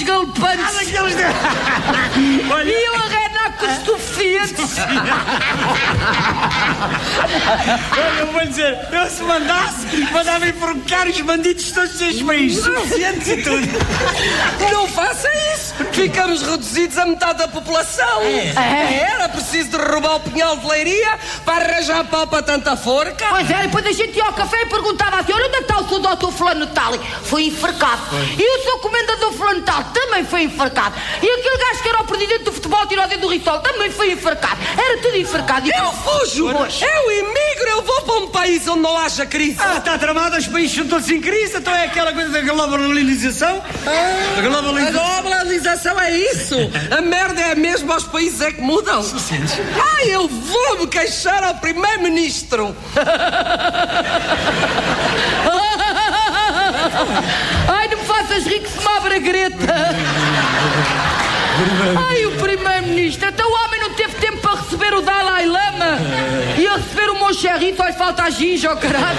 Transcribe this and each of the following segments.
daqueles galopantes. Daqueles... Olha... E eu a reinar com os estupefacientes. Olha, eu vou dizer, eu se mandasse, mandava enforcar os bandidos todos estes países, suficientes e tudo. Não faça isso. Ficamos reduzidos a metade da população. Era preciso derrubar o pinhal de Leiria para arranjar pau para tanta forca. Pois é, depois a gente ia ao café e perguntava à senhora: onde está o seu doutor fulano tal? Foi enforcado. E o seu comendador fulano tal também foi enforcado. E aquele gajo que era o presidente do futebol tirou dentro do Rissol também foi enforcado. Era tudo enforcado. Eu fujo, eu emigro, eu vou para um país onde não haja crise. Está tramado, os países são todos em crise, então é aquela coisa da globalização. A globalização é isso. A merda é mesmo, aos países é que mudam. Eu vou-me queixar ao primeiro-ministro. Ai, não me faças rir que se me abre a greta. Ai, o primeiro-ministro. Então o homem não teve tempo para receber o Dalai Lama e a receber o Moncherry, só lhe falta a ginja, ao caralho.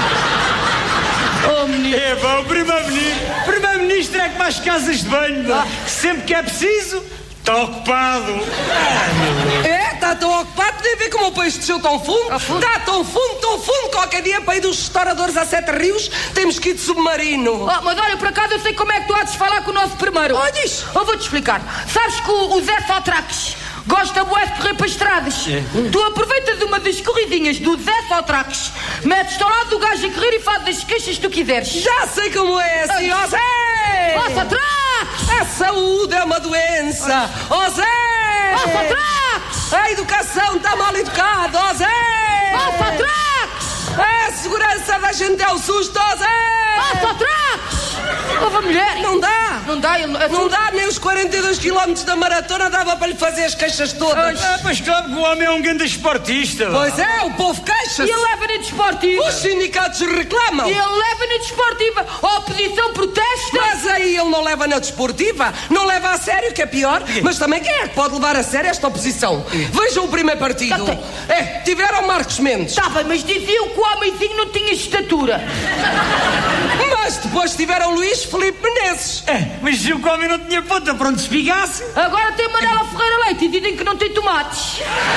Oh, menino. É, pá, o primeiro-ministro é como as casas de banho, sempre que é preciso, está ocupado. Está tão ocupado, podia ver como o país desceu tão fundo. Está tão fundo, qualquer dia para ir dos restauradores a 7 rios, temos que ir de submarino. Mas olha, por acaso eu sei como é que tu há de falar com o nosso primeiro. Diz. Eu vou-te explicar. Sabes que o Zé Sotraques gosta bué de correr para estradas. Tu aproveitas uma das corridinhas do Zé Sotraques, metes-te ao lado do gajo a correr e fazes as queixas que tu quiseres. Já sei como é assim, ó Zé! Ó Sotraques! A saúde é uma doença, ó Zé! Ó Sotraques! A educação está mal educada, ó Zé! Ó Sotraques! A segurança da gente é o susto, ó Zé! Ó Sotraques! Ouve a mulher! Não dá! Não dá, Não dá, nem os 42 km da maratona dava para lhe fazer as queixas todas. Pois claro que o homem é um grande esportista. Pois é, o povo queixa-se. E ele leva na desportiva. Os sindicatos reclamam. E ele leva na desportiva. A oposição protesta. Mas aí ele não leva na desportiva, não leva a sério, que é pior. Mas também quem é que pode levar a sério esta oposição? Vejam o primeiro partido. Tiveram Marcos Mendes. Tá bem, mas diziam que o homenzinho não tinha estatura. Mas depois tiveram Luís Filipe Menezes. Mas se o homem não tinha ponta para onde se espigasse. Agora tem Manela Ferreira Leite e dizem que não tem tomates.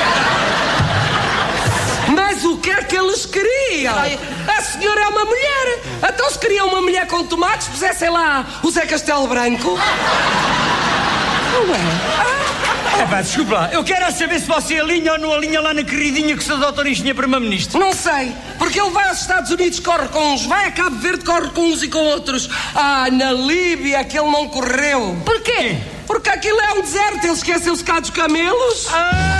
Mas o que é que eles queriam? A senhora é uma mulher. Então se queriam uma mulher com tomates, pusessem lá o Zé Castelo Branco. Não é? Desculpa lá, eu quero saber se você alinha ou não alinha lá na queridinha que o seu doutor engenheiro primeiro-ministro. Não sei, porque ele vai aos Estados Unidos, corre com uns, vai a Cabo Verde, corre com uns e com outros. Na Líbia que ele não correu. Porquê? Porque aquilo é um deserto, ele esqueceu-se cá dos camelos.